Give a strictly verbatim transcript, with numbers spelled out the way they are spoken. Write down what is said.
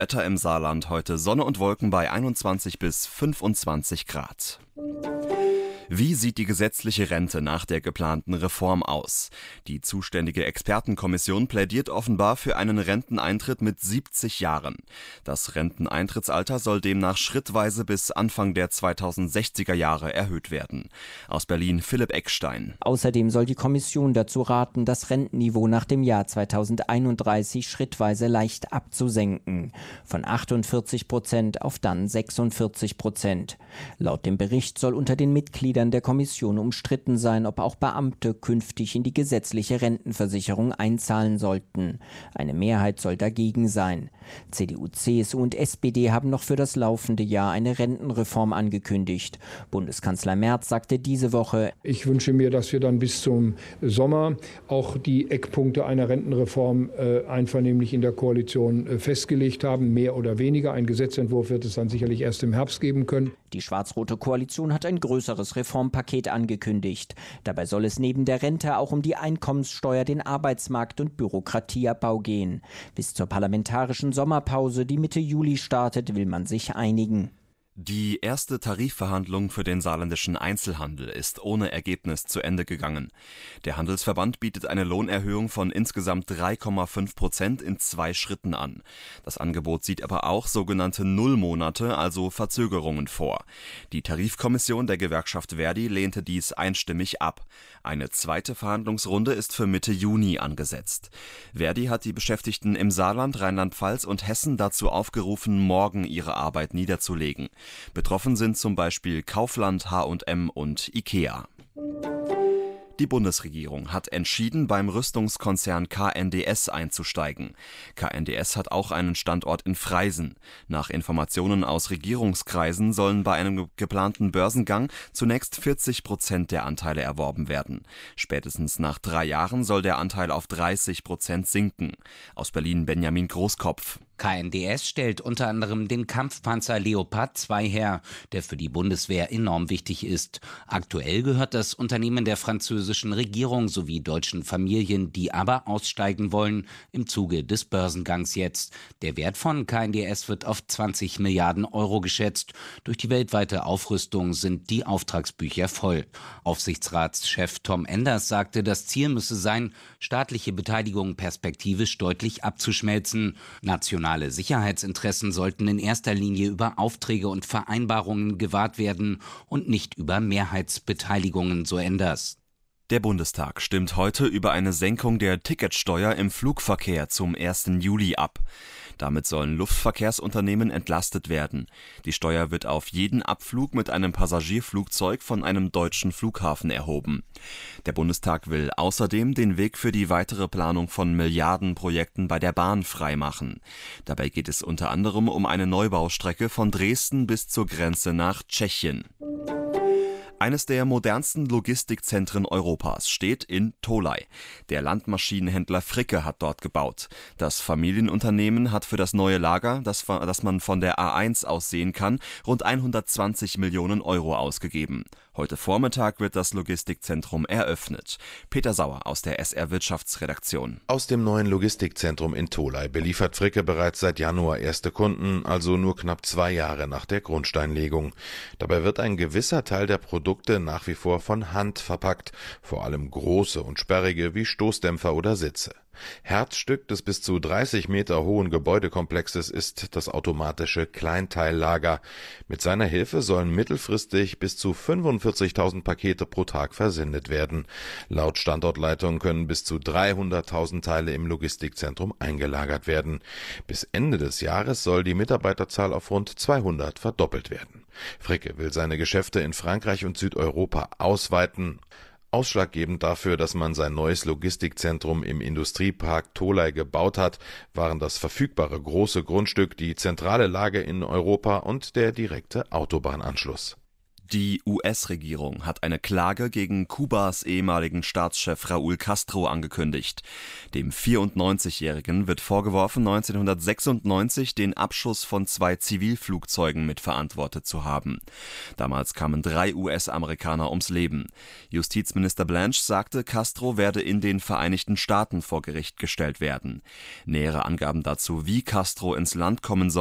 Wetter im Saarland, heute Sonne und Wolken bei einundzwanzig bis fünfundzwanzig Grad. Wie sieht die gesetzliche Rente nach der geplanten Reform aus? Die zuständige Expertenkommission plädiert offenbar für einen Renteneintritt mit siebzig Jahren. Das Renteneintrittsalter soll demnach schrittweise bis Anfang der zweitausendsechziger Jahre erhöht werden. Aus Berlin Philipp Eckstein. Außerdem soll die Kommission dazu raten, das Rentenniveau nach dem Jahr zweitausendeinunddreißig schrittweise leicht abzusenken. Von achtundvierzig Prozent auf dann sechsundvierzig Prozent. Laut dem Bericht soll unter den Mitgliedern der Kommission umstritten sein, ob auch Beamte künftig in die gesetzliche Rentenversicherung einzahlen sollten. Eine Mehrheit soll dagegen sein. C D U, C S U und S P D haben noch für das laufende Jahr eine Rentenreform angekündigt. Bundeskanzler Merz sagte diese Woche: Ich wünsche mir, dass wir dann bis zum Sommer auch die Eckpunkte einer Rentenreform äh, einvernehmlich in der Koalition äh, festgelegt haben, mehr oder weniger. Ein Gesetzentwurf wird es dann sicherlich erst im Herbst geben können. Die schwarz-rote Koalition hat ein größeres Reformpaket angekündigt. Dabei soll es neben der Rente auch um die Einkommenssteuer, den Arbeitsmarkt und Bürokratieabbau gehen. Bis zur parlamentarischen Sommerpause, die Mitte Juli startet, will man sich einigen. Die erste Tarifverhandlung für den saarländischen Einzelhandel ist ohne Ergebnis zu Ende gegangen. Der Handelsverband bietet eine Lohnerhöhung von insgesamt drei Komma fünf Prozent in zwei Schritten an. Das Angebot sieht aber auch sogenannte Nullmonate, also Verzögerungen vor. Die Tarifkommission der Gewerkschaft Verdi lehnte dies einstimmig ab. Eine zweite Verhandlungsrunde ist für Mitte Juni angesetzt. Verdi hat die Beschäftigten im Saarland, Rheinland-Pfalz und Hessen dazu aufgerufen, morgen ihre Arbeit niederzulegen. Betroffen sind zum Beispiel Kaufland, H und M und Ikea. Die Bundesregierung hat entschieden, beim Rüstungskonzern K N D S einzusteigen. K N D S hat auch einen Standort in Freisen. Nach Informationen aus Regierungskreisen sollen bei einem geplanten Börsengang zunächst vierzig Prozent der Anteile erworben werden. Spätestens nach drei Jahren soll der Anteil auf dreißig Prozent sinken. Aus Berlin Benjamin Großkopf. K N D S stellt unter anderem den Kampfpanzer Leopard zwei her, der für die Bundeswehr enorm wichtig ist. Aktuell gehört das Unternehmen der französischen Regierung sowie deutschen Familien, die aber aussteigen wollen, im Zuge des Börsengangs jetzt. Der Wert von K N D S wird auf zwanzig Milliarden Euro geschätzt. Durch die weltweite Aufrüstung sind die Auftragsbücher voll. Aufsichtsratschef Tom Enders sagte, das Ziel müsse sein, staatliche Beteiligung perspektivisch deutlich abzuschmelzen. National Nationale Sicherheitsinteressen sollten in erster Linie über Aufträge und Vereinbarungen gewahrt werden und nicht über Mehrheitsbeteiligungen, so Enders. Der Bundestag stimmt heute über eine Senkung der Ticketsteuer im Flugverkehr zum ersten Juli ab. Damit sollen Luftverkehrsunternehmen entlastet werden. Die Steuer wird auf jeden Abflug mit einem Passagierflugzeug von einem deutschen Flughafen erhoben. Der Bundestag will außerdem den Weg für die weitere Planung von Milliardenprojekten bei der Bahn freimachen. Dabei geht es unter anderem um eine Neubaustrecke von Dresden bis zur Grenze nach Tschechien. Eines der modernsten Logistikzentren Europas steht in Tolai. Der Landmaschinenhändler Fricke hat dort gebaut. Das Familienunternehmen hat für das neue Lager, das, das man von der A eins aus sehen kann, rund hundertzwanzig Millionen Euro ausgegeben. Heute Vormittag wird das Logistikzentrum eröffnet. Peter Sauer aus der S R Wirtschaftsredaktion. Aus dem neuen Logistikzentrum in Tolai beliefert Fricke bereits seit Januar erste Kunden, also nur knapp zwei Jahre nach der Grundsteinlegung. Dabei wird ein gewisser Teil der Produkte nach wie vor von Hand verpackt, vor allem große und sperrige wie Stoßdämpfer oder Sitze. Herzstück des bis zu dreißig Meter hohen Gebäudekomplexes ist das automatische Kleinteillager. Mit seiner Hilfe sollen mittelfristig bis zu fünfundvierzigtausend Pakete pro Tag versendet werden. Laut Standortleitung können bis zu dreihunderttausend Teile im Logistikzentrum eingelagert werden. Bis Ende des Jahres soll die Mitarbeiterzahl auf rund zweihundert verdoppelt werden. Fricke will seine Geschäfte in Frankreich und Südeuropa ausweiten. Ausschlaggebend dafür, dass man sein neues Logistikzentrum im Industriepark Tolai gebaut hat, waren das verfügbare große Grundstück, die zentrale Lage in Europa und der direkte Autobahnanschluss. Die U S-Regierung hat eine Klage gegen Kubas ehemaligen Staatschef Raúl Castro angekündigt. Dem vierundneunzigjährigen wird vorgeworfen, neunzehnhundertsechsundneunzig den Abschuss von zwei Zivilflugzeugen mitverantwortet zu haben. Damals kamen drei U S-Amerikaner ums Leben. Justizminister Blanche sagte, Castro werde in den Vereinigten Staaten vor Gericht gestellt werden. Nähere Angaben dazu, wie Castro ins Land kommen soll,